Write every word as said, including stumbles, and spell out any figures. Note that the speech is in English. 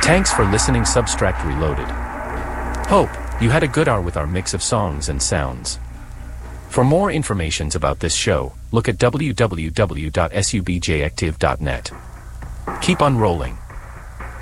Thanks for listening. Subtract Reloaded. Hope you had a good hour with our mix of songs and sounds. For more information about this show, look at w w w dot subjective dot net. Keep on rolling.